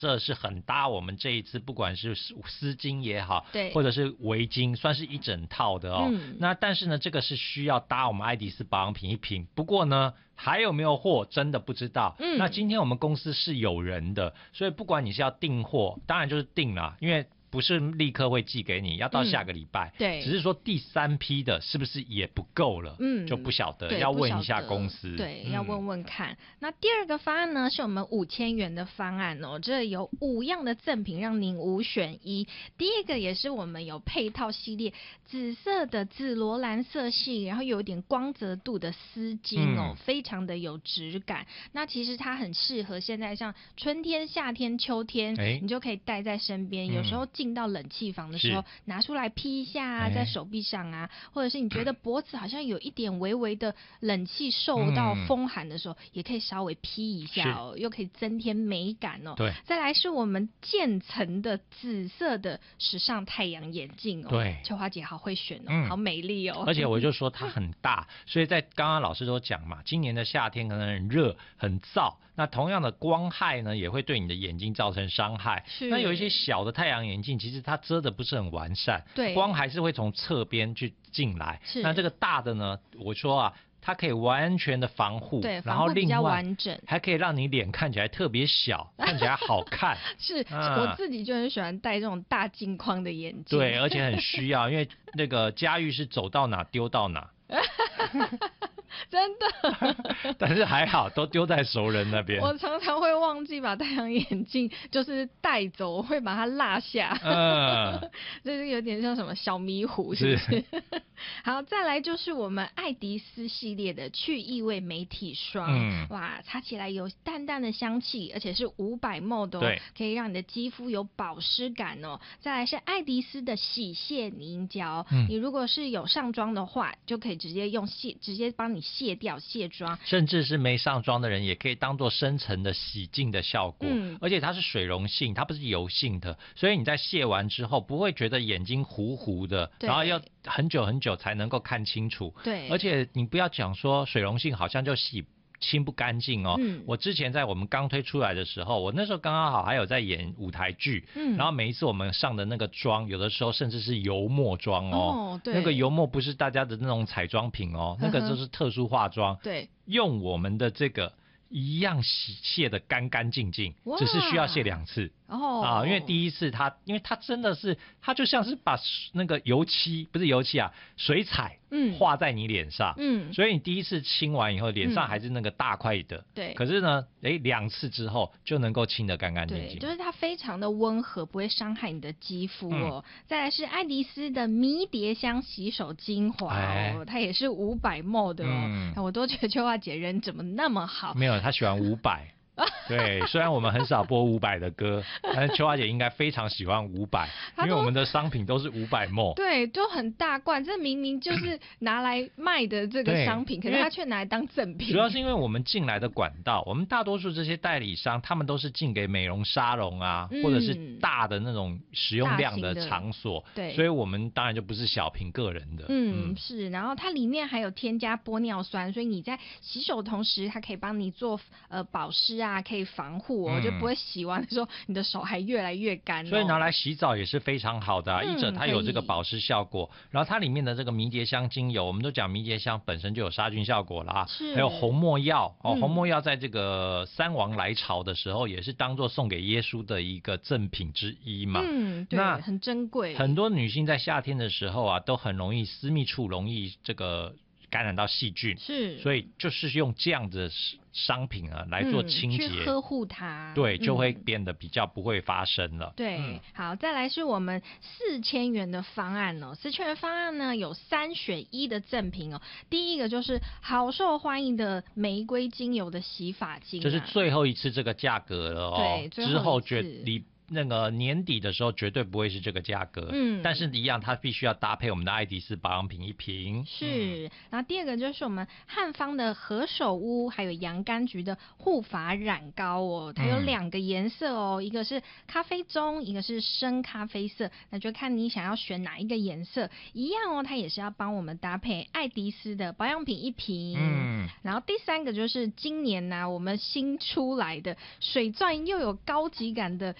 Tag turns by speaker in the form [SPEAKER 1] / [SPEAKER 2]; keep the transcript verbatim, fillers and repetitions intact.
[SPEAKER 1] 这是很搭我们这一次不管是丝巾也好，
[SPEAKER 2] 对，
[SPEAKER 1] 或者是围巾，算是一整套的哦。
[SPEAKER 2] 嗯、
[SPEAKER 1] 那但是呢，这个是需要搭我们爱迪丝保养品一瓶。不过呢，还有没有货真的不知道。
[SPEAKER 2] 嗯，
[SPEAKER 1] 那今天我们公司是有人的，所以不管你是要订货，当然就是订了，因为不是立刻会寄给你，要到下个礼拜、
[SPEAKER 2] 嗯。对，
[SPEAKER 1] 只是说第三批的是不是也不够了？
[SPEAKER 2] 嗯，
[SPEAKER 1] 就不晓得，要问一下公司。
[SPEAKER 2] 对，
[SPEAKER 1] 嗯、
[SPEAKER 2] 要问问看。那第二个方案呢，是我们五千元的方案哦，这有五样的赠品让您五选一。第一个也是我们有配套系列，紫色的紫罗兰色系，然后有点光泽度的丝巾哦、嗯，非常的有质感。那其实它很适合现在像春天、夏天、秋天，你就可以带在身边、嗯，有时候进到冷气房的时候拿出来披一下啊，在手臂上啊，或者是你觉得脖子好像有一点微微的冷气受到风寒的时候、嗯、也可以稍微披一下哦，又可以增添美感哦。
[SPEAKER 1] 对，
[SPEAKER 2] 再来是我们渐层的紫色的时尚太阳眼镜哦，
[SPEAKER 1] 对，
[SPEAKER 2] 秋花姐好会选哦、
[SPEAKER 1] 嗯，
[SPEAKER 2] 好美丽哦。
[SPEAKER 1] 而且我就说它很大，所以在刚刚老师都讲嘛，今年的夏天可能很热很燥，那同样的光害呢也会对你的眼睛造成伤害。那有一些小的太阳眼镜，其实它遮的不是很完善，
[SPEAKER 2] 对，
[SPEAKER 1] 光还是会从侧边去进来。那这个大的呢，我说啊，它可以完全的防护，
[SPEAKER 2] 对，
[SPEAKER 1] 然后另外
[SPEAKER 2] 完整，
[SPEAKER 1] 还可以让你脸看起来特别小，看起来好看。
[SPEAKER 2] 是、嗯、我自己就很喜欢戴这种大镜框的眼镜，
[SPEAKER 1] 对，而且很需要，因为那个佳玉是走到哪丢到哪。
[SPEAKER 2] 真的
[SPEAKER 1] 但是还好都丢在熟人那边。
[SPEAKER 2] 我常常会忘记把太阳眼镜就是带走，我会把它落下。嗯，就是有点像什么小迷糊，是不是？是好，再来就是我们爱迪丝系列的去异味美体霜、嗯、哇，擦起来有淡淡的香气，而且是五百 毫升 的哦，可以让你的肌肤有保湿感哦。再来是爱迪丝的洗卸凝胶、嗯、你如果是有上妆的话，就可以直接用卸直接帮你卸掉卸妆，
[SPEAKER 1] 甚至是没上妆的人也可以当做深层的洗净的效果、
[SPEAKER 2] 嗯、
[SPEAKER 1] 而且它是水溶性，它不是油性的，所以你在卸完之后不会觉得眼睛糊糊的，然后要很久很久才能够看清楚。
[SPEAKER 2] 对，
[SPEAKER 1] 而且你不要讲说水溶性好像就洗清不干净哦、
[SPEAKER 2] 嗯。
[SPEAKER 1] 我之前在我们刚推出来的时候，我那时候刚刚好还有在演舞台剧、嗯、然后每一次我们上的那个妆有的时候甚至是油墨妆 哦,
[SPEAKER 2] 哦对，
[SPEAKER 1] 那个油墨不是大家的那种彩妆品哦，那个就是特殊化妆。
[SPEAKER 2] 对，
[SPEAKER 1] 用我们的这个一样洗卸的干干净净，只是需要卸两次。
[SPEAKER 2] 哦
[SPEAKER 1] 啊，因为第一次它，因为它真的是，它就像是把那个油漆，不是油漆啊，水彩，嗯，画在你脸上，
[SPEAKER 2] 嗯，
[SPEAKER 1] 所以你第一次清完以后，脸上还是那个大块的，
[SPEAKER 2] 对、嗯。
[SPEAKER 1] 可是呢，哎，两次之后就能够清得干干净净。
[SPEAKER 2] 对，就是它非常的温和，不会伤害你的肌肤哦。嗯、再来是爱迪丝的迷迭香洗手精华哦，它也是五百 毫升 的哦、嗯，我都觉得秋花姐人怎么那么好？
[SPEAKER 1] 没有，她喜欢五百。对，虽然我们很少播伍佰的歌，但是秋花姐应该非常喜欢伍佰，因为我们的商品都是伍佰 ml。
[SPEAKER 2] 对，就很大罐，这明明就是拿来卖的这个商品，可是它却拿来当赠品。
[SPEAKER 1] 主要是因为我们进来的管道，我们大多数这些代理商，他们都是进给美容沙龙啊、嗯，或者是大的那种使用量的场所，
[SPEAKER 2] 对，
[SPEAKER 1] 所以我们当然就不是小瓶个人的。
[SPEAKER 2] 嗯，嗯是，然后它里面还有添加玻尿酸，所以你在洗手的同时，它可以帮你做呃保湿啊。可以防护哦、嗯，就不会洗完的时候你的手还越来越干、哦。
[SPEAKER 1] 所以拿来洗澡也是非常好的、啊嗯、一者它有这个保湿效果，然后它里面的这个迷迭香精油，我们都讲迷迭香本身就有杀菌效果啦，还有红没药哦、嗯，红没药在这个三王来朝的时候也是当作送给耶稣的一个赠品之一嘛。
[SPEAKER 2] 嗯，对，那很珍贵。
[SPEAKER 1] 很多女性在夏天的时候啊，都很容易私密处容易这个感染到细菌，
[SPEAKER 2] 是，
[SPEAKER 1] 所以就是用这样的商品啊来做清洁、
[SPEAKER 2] 嗯、去呵护它，
[SPEAKER 1] 对，就会变得比较不会发生了。
[SPEAKER 2] 对、嗯，好，再来是我们四千元的方案哦，四千元方案呢有三选一的赠品哦。第一个就是好受欢迎的玫瑰精油的洗发精、啊，
[SPEAKER 1] 这是最后一次这个价格了哦，
[SPEAKER 2] 对，
[SPEAKER 1] 之后绝离。 那个年底的时候绝对不会是这个价格，嗯，但是一样它必须要搭配我们的爱迪丝保养品一瓶。
[SPEAKER 2] 是，嗯、然后第二个就是我们汉方的何首乌还有洋甘菊的护发染膏哦，它有两个颜色哦，嗯、一个是咖啡棕，一个是深咖啡色，那就看你想要选哪一个颜色，一样哦，它也是要帮我们搭配爱迪丝的保养品一瓶。嗯，然后第三个就是今年呢、啊，我们新出来的水钻又有高级感的